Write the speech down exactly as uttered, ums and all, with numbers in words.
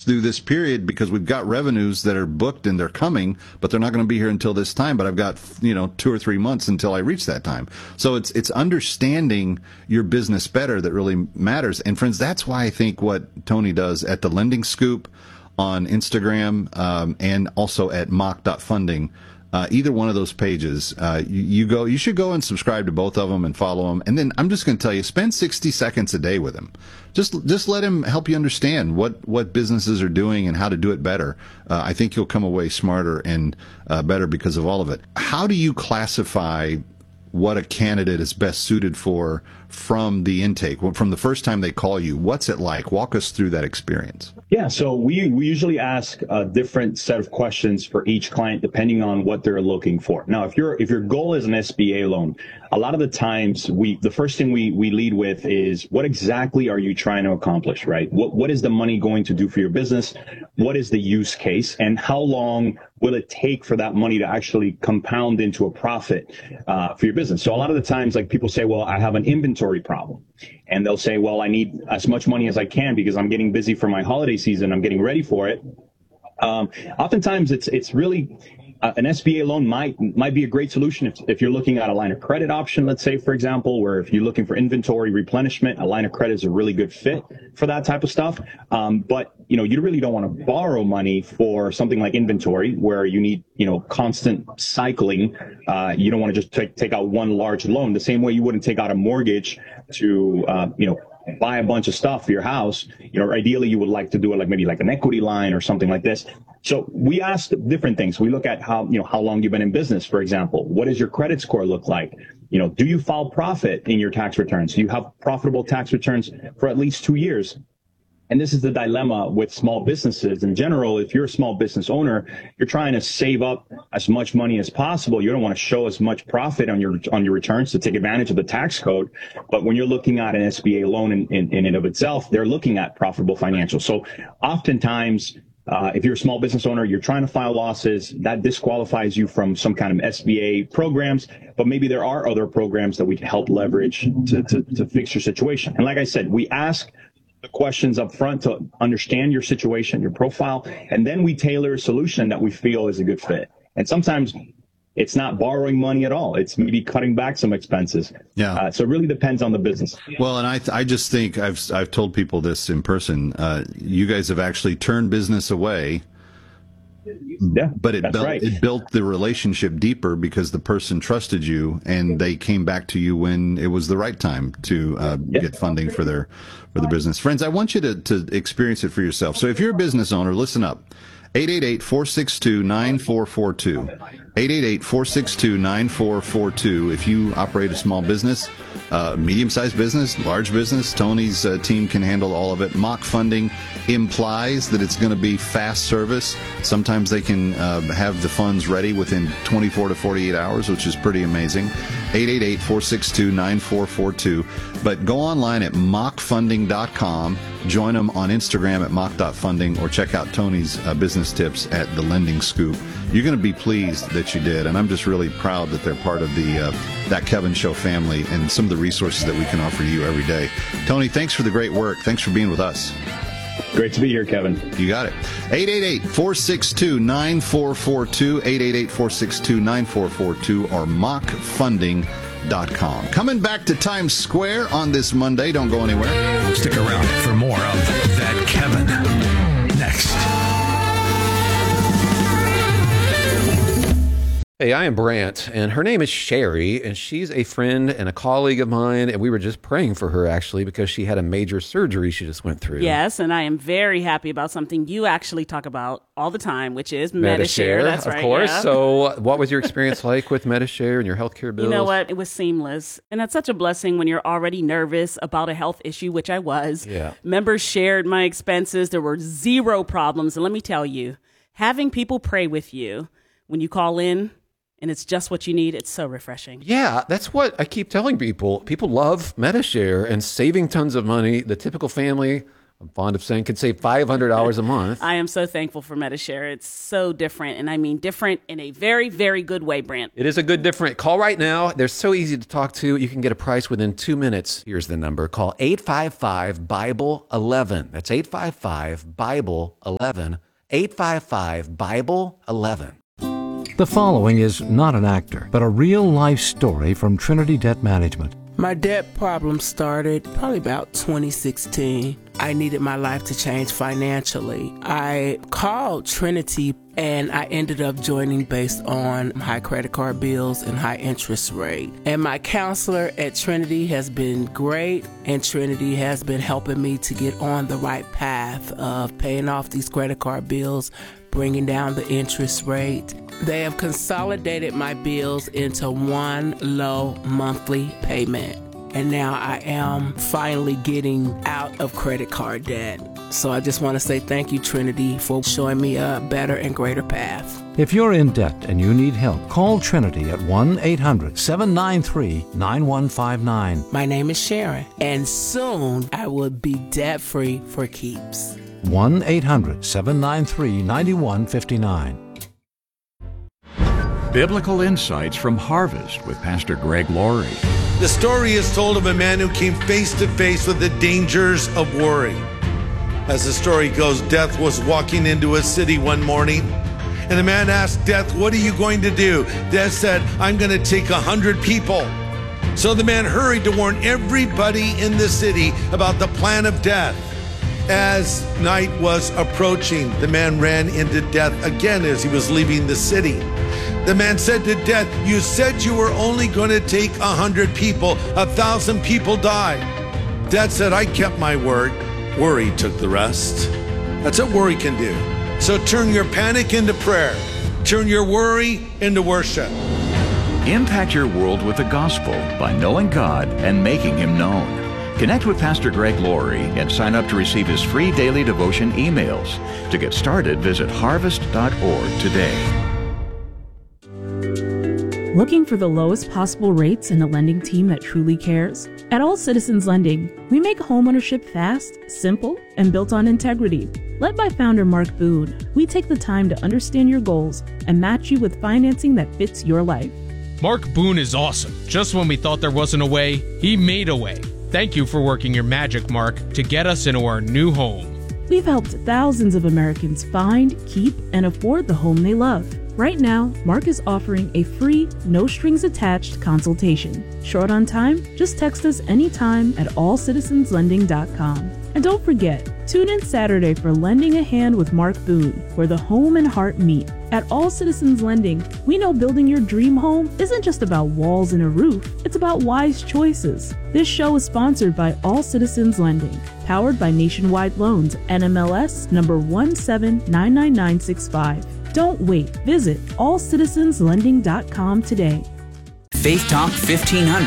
through this period because we've got revenues that are booked and they're coming, but they're not going to be here until this time. But I've got, you know, two or three months until I reach that time. So it's it's understanding your business better that really matters. And friends, that's why I think what Tony does at the Lending Scoop on Instagram um, and also at mock dot funding. Uh, either one of those pages, uh, you, you go, you should go and subscribe to both of them and follow them. And then I'm just going to tell you, spend sixty seconds a day with him. Just, just let him help you understand what, what businesses are doing and how to do it better. Uh, I think you'll come away smarter and uh, better because of all of it. How do you classify what a candidate is best suited for from the intake, from the first time they call you? What's it like? Walk us through that experience. Yeah, so we, we usually ask a different set of questions for each client depending on what they're looking for. Now, if your if your goal is an S B A loan, a lot of the times we the first thing we, we lead with is what exactly are you trying to accomplish, right? What what is the money going to do for your business? What is the use case? And how long will it take for that money to actually compound into a profit uh, for your business? So a lot of the times, like people say, well, I have an inventory problem. And they'll say, well, I need as much money as I can because I'm getting busy for my holiday season. I'm getting ready for it. Um, oftentimes, it's it's really uh, an S B A loan might might be a great solution if, if you're looking at a line of credit option, let's say, for example, where if you're looking for inventory replenishment, a line of credit is a really good fit for that type of stuff. Um, but, you know, you really don't want to borrow money for something like inventory where you need, you know, constant cycling. Uh, you don't want to just take, take out one large loan the same way you wouldn't take out a mortgage to, uh, you know, buy a bunch of stuff for your house. You know, ideally you would like to do it like maybe like an equity line or something like this. So we ask different things. We look at how, you know, how long you've been in business, for example. What does your credit score look like? You know, do you file profit in your tax returns? Do you have profitable tax returns for at least two years? And this is the dilemma with small businesses in general. If you're a small business owner, you're trying to save up as much money as possible. You don't want to show as much profit on your on your returns to take advantage of the tax code. But when you're looking at an S B A loan in, in, in and of itself, they're looking at profitable financials. So oftentimes, uh, if you're a small business owner, you're trying to file losses, that disqualifies you from some kind of S B A programs. But maybe there are other programs that we can help leverage to, to, to fix your situation. And like I said, we ask the questions up front to understand your situation, your profile, and then we tailor a solution that we feel is a good fit. And sometimes it's not borrowing money at all. It's maybe cutting back some expenses. Yeah. Uh, so it really depends on the business. Well, and I th- I just think I've I've told people this in person. Uh, you guys have actually turned business away. Yeah, but it built right. it built the relationship deeper because the person trusted you and they came back to you when it was the right time to uh, yeah. get funding for their for the business. Friends, I want you to to experience it for yourself. So if you're a business owner, listen up. eight eight eight, four six two, nine four four two. eight eight eight, four six two, nine four four two. If you operate a small business, uh, medium-sized business, large business, Tony's uh, team can handle all of it. Mock funding implies that it's going to be fast service. Sometimes they can uh, have the funds ready within twenty-four to forty-eight hours, which is pretty amazing. eight eight eight, four six two, nine four four two. But go online at mock funding dot com. Join them on Instagram at mock dot funding or check out Tony's uh, business tips at The Lending Scoop. You're going to be pleased that you did, and I'm just really proud that they're part of the uh, That Kevin Show family and some of the resources that we can offer you every day. Tony, thanks for the great work. Thanks for being with us. Great to be here, Kevin. You got it. eight eight eight, four six two, nine four four two, eight eight eight, four six two, nine four four two, or mock funding dot com. Coming back to Times Square on this Monday. Don't go anywhere. Stick around for more of That Kevin next. Hey, I am Brant, and her name is Sherry, and she's a friend and a colleague of mine, and we were just praying for her, actually, because she had a major surgery she just went through. Yes, and I am very happy about something you actually talk about all the time, which is Medi-Share. Medi-Share, That's of right, course. yeah. So what was your experience like with Medi-Share and your healthcare bills? You know what? It was seamless, and that's such a blessing when you're already nervous about a health issue, which I was. Yeah. Members shared my expenses. There were zero problems, and let me tell you, having people pray with you when you call in, and it's just what you need, it's so refreshing. Yeah, that's what I keep telling people. People love Medi-Share and saving tons of money. The typical family I'm fond of saying could save five hundred dollars a month. I am so thankful for Medi-Share. It's so different, and I mean different in a very, very good way, Brant. It is a good different. Call right now. They're so easy to talk to. You can get a price within two minutes. Here's the number. Call eight five five, Bible eleven. That's eight five five, Bible eleven. eight five five, Bible eleven. The following is not an actor, but a real-life story from Trinity Debt Management. My debt problem started probably about twenty sixteen. I needed my life to change financially. I called Trinity and I ended up joining based on high credit card bills and high interest rate. And my counselor at Trinity has been great, and Trinity has been helping me to get on the right path of paying off these credit card bills, bringing down the interest rate. They have consolidated my bills into one low monthly payment. And now I am finally getting out of credit card debt. So I just want to say thank you, Trinity, for showing me a better and greater path. If you're in debt and you need help, call Trinity at one eight hundred, seven nine three, nine one five nine. My name is Sharon, and soon I will be debt-free for keeps. one eight hundred, seven nine three, nine one five nine. Biblical insights from Harvest with Pastor Greg Laurie. The story is told of a man who came face to face with the dangers of worry. As the story goes, Death was walking into a city one morning, and the man asked Death, "What are you going to do?" Death said, "I'm going to take a hundred people." So the man hurried to warn everybody in the city about the plan of Death. As night was approaching, the man ran into Death again as he was leaving the city. The man said to Death, "You said you were only going to take a hundred people. A thousand people died." Death said, "I kept my word." Worry took the rest. That's what worry can do. So turn your panic into prayer. Turn your worry into worship. Impact your world with the gospel by knowing God and making Him known. Connect with Pastor Greg Laurie and sign up to receive his free daily devotion emails. To get started, visit harvest dot org today. Looking for the lowest possible rates and a lending team that truly cares? At All Citizens Lending, we make homeownership fast, simple, and built on integrity. Led by founder Mark Boone, we take the time to understand your goals and match you with financing that fits your life. Mark Boone is awesome. Just when we thought there wasn't a way, he made a way. Thank you for working your magic, Mark, to get us into our new home. We've helped thousands of Americans find, keep, and afford the home they love. Right now, Mark is offering a free, no-strings-attached consultation. Short on time? Just text us anytime at all citizens lending dot com. And don't forget, tune in Saturday for Lending a Hand with Mark Boone, where the home and heart meet. At All Citizens Lending, we know building your dream home isn't just about walls and a roof, it's about wise choices. This show is sponsored by All Citizens Lending, powered by Nationwide Loans, N M L S number one seven nine nine nine six five. Don't wait. Visit all citizens lending dot com today. Faith Talk fifteen hundred